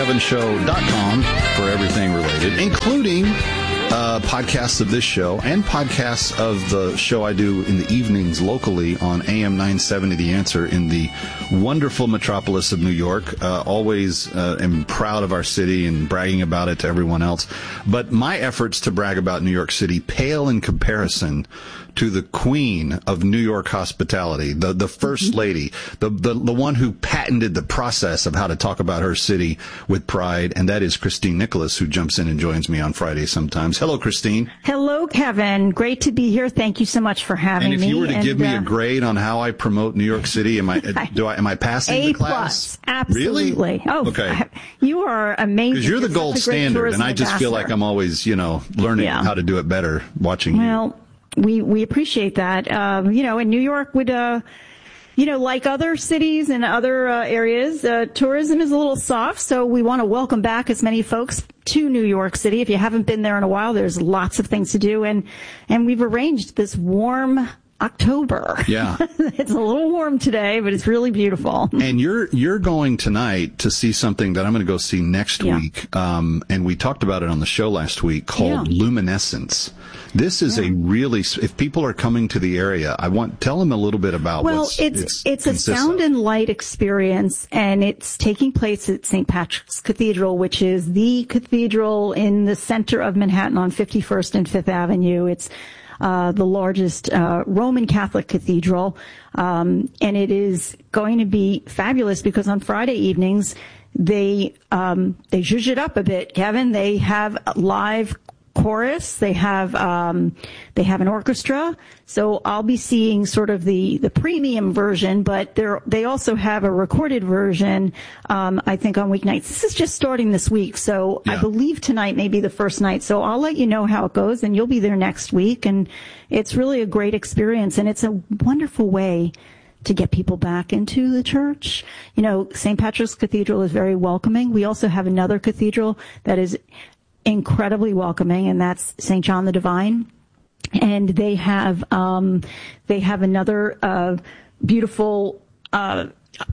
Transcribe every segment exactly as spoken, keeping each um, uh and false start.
kevin show dot com for everything related, including uh, podcasts of this show and podcasts of the show I do in the evenings locally on A M nine seventy The Answer in the wonderful metropolis of New York. Uh, always uh, am proud of our city and bragging about it to everyone else. But my efforts to brag about New York City pale in comparison to the queen of New York hospitality, the the first lady, the, the the one who patented the process of how to talk about her city with pride, and that is Christine Nicholas, who jumps in and joins me on Friday sometimes. Hello, Christine. Hello, Kevin. Great to be here. Thank you so much for having me. And if you were to and, give me uh, a grade on how I promote New York City, am I do I am I passing A the class? plus, absolutely. Really? Oh, okay. You are amazing. Because you're the You're gold such a great standard, and tourism I just feel like ambassador. I'm always, you know, learning Yeah. how to do it better watching Well, you. we we appreciate that. Um, you know, in New York would, uh, you know, like other cities and other uh, areas, uh, tourism is a little soft. So we want to welcome back as many folks to New York City. If you haven't been there in a while, there's lots of things to do, and and we've arranged this warm October. Yeah. It's a little warm today, but it's really beautiful. And you're you're going tonight to see something that I'm going to go see next Yeah. week. Um, and we talked about it on the show last week called Yeah. Luminescence. This is a really, if people are coming to the area, I want, tell them a little bit about Well, what's it's it's, it's a consists sound of. and light experience, and it's taking place at Saint Patrick's Cathedral, which is the cathedral in the center of Manhattan on fifty-first and Fifth Avenue. It's uh, the largest uh, Roman Catholic cathedral, um, and it is going to be fabulous because on Friday evenings they um, they zhuzh it up a bit, Kevin. They have live chorus. They have um, they have an orchestra. So I'll be seeing sort of the, the premium version, but they they also have a recorded version. Um, I think on weeknights. This is just starting this week, so Yeah. I believe tonight may be the first night. So I'll let you know how it goes, and you'll be there next week. And it's really a great experience, and it's a wonderful way to get people back into the church. You know, Saint Patrick's Cathedral is very welcoming. We also have another cathedral that is incredibly welcoming, and that's Saint John the Divine. And they have um, they have another uh, beautiful uh,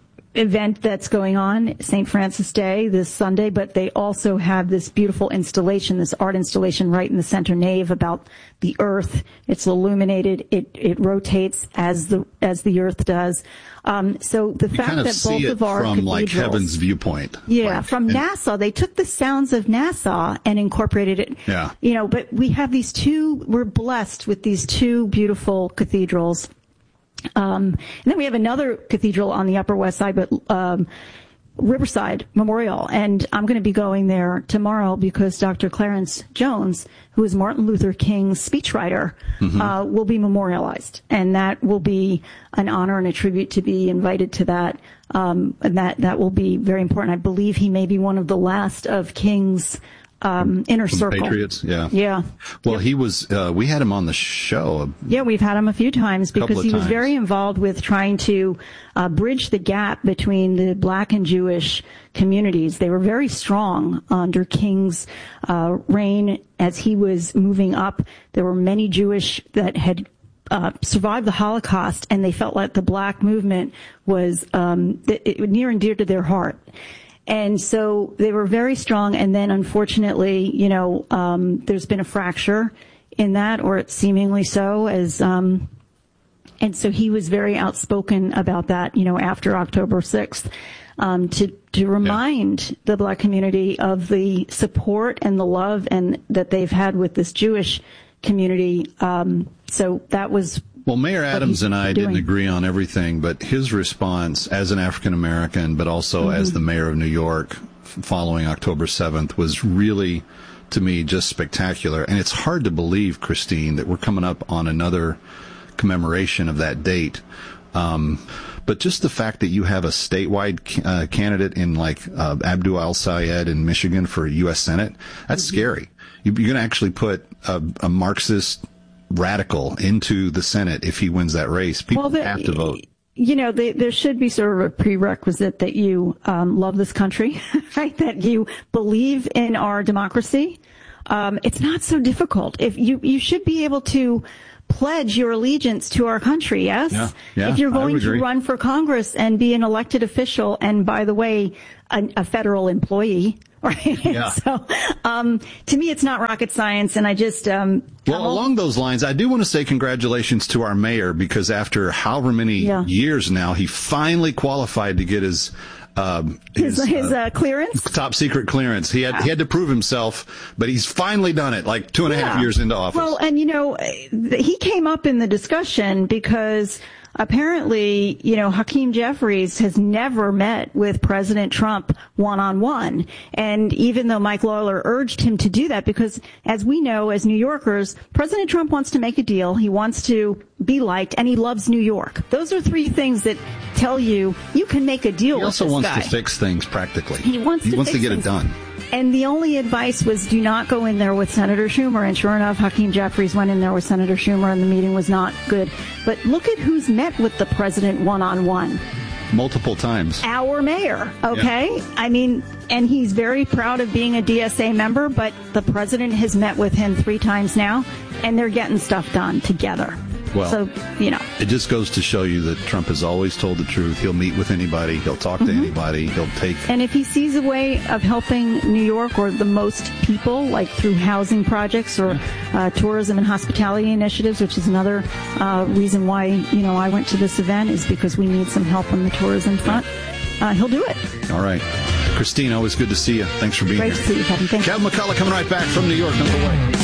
event that's going on, Saint Francis Day, this Sunday. But they also have this beautiful installation, this art installation, right in the center nave about the Earth. It's illuminated. It it rotates as the as the Earth does. Um, so the You fact kind of that see both it of our from like cathedrals- heaven's viewpoint. yeah, Like, from and- NASA. They took the sounds of NASA and incorporated it. Yeah. You know, but we have these two, we're blessed with these two beautiful cathedrals. Um, and then we have another cathedral on the Upper West Side, but um, Riverside Memorial. And I'm going to be going there tomorrow because Doctor Clarence Jones, who is Martin Luther King's speechwriter, Mm-hmm. uh, will be memorialized. And that will be an honor and a tribute to be invited to that. Um, and that, that will be very important. I believe he may be one of the last of King's um, inner From circle. Patriots, yeah. Yeah. Well, he was, uh, we had him on the show. Yeah, we've had him a few times Couple because of he was times. very involved with trying to uh, bridge the gap between the black and Jewish communities. They were very strong under King's uh, reign as he was moving up. There were many Jewish that had uh, survived the Holocaust, and they felt like the black movement was um, it, it, near and dear to their heart. And so they were very strong. And then unfortunately, you know, um, there's been a fracture in that, or it's seemingly so, as, um, and so he was very outspoken about that, you know, after October sixth, um, to, to remind the black community of the support and the love and that they've had with this Jewish community. Um, so that was Well, Mayor Adams he's and I didn't doing. agree on everything, but his response as an African American, but also Mm-hmm. as the mayor of New York f- following October seventh was really, to me, just spectacular. And it's hard to believe, Christine, that we're coming up on another commemoration of that date. Um, but just the fact that you have a statewide ca- uh, candidate in like uh, Abdul Al-Sayed in Michigan for U S Senate, that's Mm-hmm. scary. You, you're going to actually put a, a Marxist radical into the Senate if he wins that race. People Well, the- have to vote. You know, they, there should be sort of a prerequisite that you um, love this country, right? That you believe in our democracy. Um, it's not so difficult. If you you should be able to pledge your allegiance to our country, yes? Yeah, yeah, if you're going to agree. run for Congress and be an elected official, and by the way, a, a federal employee, right? Yeah. So, um, to me, it's not rocket science, and I just, um, well, along those lines, I do want to say congratulations to our mayor, because after however many yeah. years now, he finally qualified to get his Um, his his, his uh, uh, clearance, top secret clearance. He had he had to prove himself, but he's finally done it. Like two and a yeah. half years into office. Well, and you know, he came up in the discussion because apparently, you know, Hakeem Jeffries has never met with President Trump one-on-one. And even though Mike Lawler urged him to do that, because as we know, as New Yorkers, President Trump wants to make a deal. He wants to be liked, and he loves New York. Those are three things that tell you you can make a deal he with this guy. He also wants to fix things practically. He wants he to, wants fix to get things. it done. And the only advice was do not go in there with Senator Schumer. And sure enough, Hakeem Jeffries went in there with Senator Schumer, and the meeting was not good. But look at who's met with the president one-on-one. Multiple times. Our mayor, okay? Yeah. I mean, and he's very proud of being a D S A member, but the president has met with him three times now, and they're getting stuff done together. Well, so, you know. It just goes to show you that Trump has always told the truth. He'll meet with anybody. He'll talk to Mm-hmm. anybody. He'll take... And if he sees a way of helping New York or the most people, like through housing projects or uh, tourism and hospitality initiatives, which is another uh, reason why, you know, I went to this event, is because we need some help on the tourism front, uh, he'll do it. All right. Christine, always good to see you. Thanks for being Great here. to see you, Kevin. Thank you. Kevin McCullough coming right back from New York. Don't go away.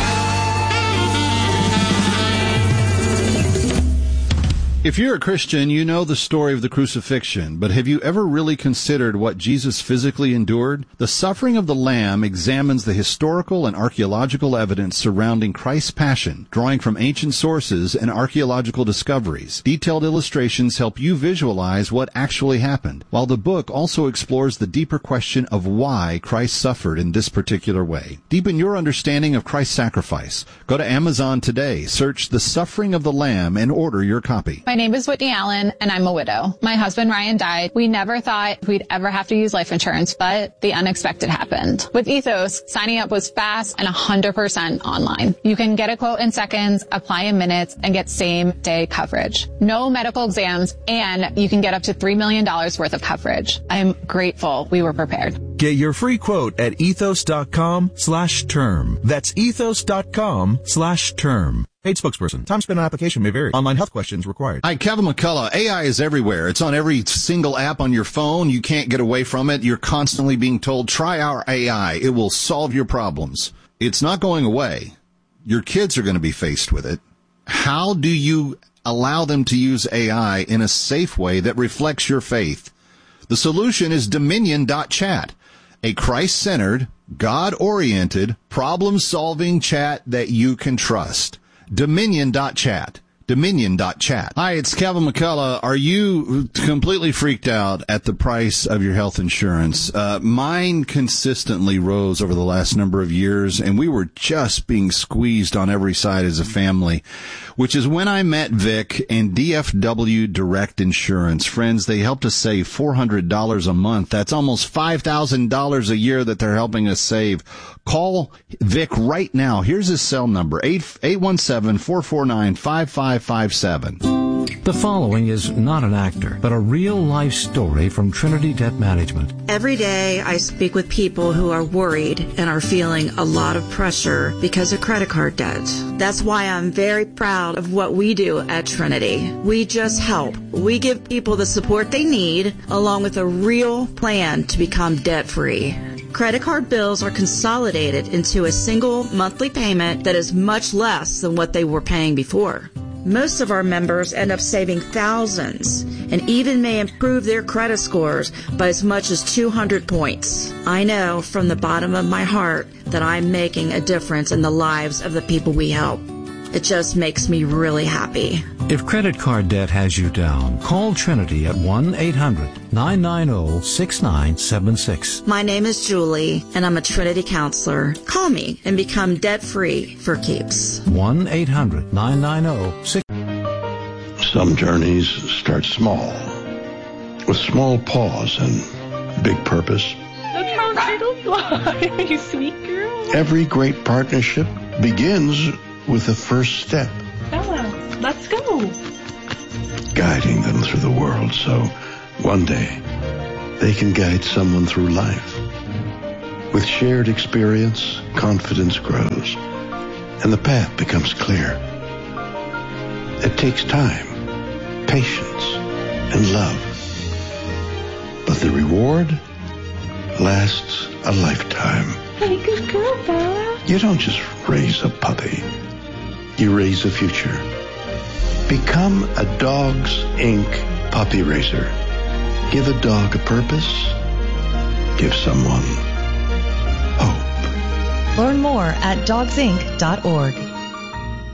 If you're a Christian, you know the story of the crucifixion, but have you ever really considered what Jesus physically endured? The Suffering of the Lamb examines the historical and archaeological evidence surrounding Christ's passion, drawing from ancient sources and archaeological discoveries. Detailed illustrations help you visualize what actually happened, while the book also explores the deeper question of why Christ suffered in this particular way. Deepen your understanding of Christ's sacrifice. Go to Amazon today, search The Suffering of the Lamb, and order your copy. My name is Whitney Allen, and I'm a widow. My husband, Ryan, died. We never thought we'd ever have to use life insurance, but the unexpected happened. With Ethos, signing up was fast and one hundred percent online. You can get a quote in seconds, apply in minutes, and get same-day coverage. No medical exams, and you can get up to three million dollars worth of coverage. I'm grateful we were prepared. Get your free quote at ethos.com slash term. That's ethos.com slash term. Paid spokesperson. Time spent on application may vary. Online health questions required. Hi, Kevin McCullough. A I is everywhere. It's on every single app on your phone. You can't get away from it. You're constantly being told, try our A I. It will solve your problems. It's not going away. Your kids are going to be faced with it. How do you allow them to use A I in a safe way that reflects your faith? The solution is Dominion dot chat, a Christ-centered, God-oriented, problem-solving chat that you can trust. Dominion dot chat. Dominion dot chat. Hi, it's Kevin McCullough. Are you completely freaked out at the price of your health insurance? Uh, mine consistently rose over the last number of years, and we were just being squeezed on every side as a family, which is when I met Vic and D F W Direct Insurance. Friends, they helped us save four hundred dollars a month. That's almost five thousand dollars a year that they're helping us save. Call Vic right now. Here's his cell number, eight one seven, four four nine, five five five seven. The following is not an actor, but a real-life story from Trinity Debt Management. Every day I speak with people who are worried and are feeling a lot of pressure because of credit card debt. That's why I'm very proud of what we do at Trinity. We just help. We give people the support they need, along with a real plan to become debt-free. Credit card bills are consolidated into a single monthly payment that is much less than what they were paying before. Most of our members end up saving thousands and even may improve their credit scores by as much as two hundred points. I know from the bottom of my heart that I'm making a difference in the lives of the people we help. It just makes me really happy. If credit card debt has you down, call Trinity at one eight hundred, nine nine zero, six nine seven six. My name is Julie, and I'm a Trinity counselor. Call me and become debt-free for keeps. one eight hundred, nine nine zero, six Some journeys start small, with small pause and big purpose. Look how turtles fly, you sweet girl. Every great partnership begins with the first step. Bella. Let's go. Guiding them through the world so one day they can guide someone through life. With shared experience, confidence grows, and the path becomes clear. It takes time, patience, and love. But the reward lasts a lifetime. Hey, good girl, Bella. You don't just raise a puppy. You raise a future. Become a Dogs Incorporated puppy raiser. Give a dog a purpose. Give someone hope. Learn more at dogs inc dot org.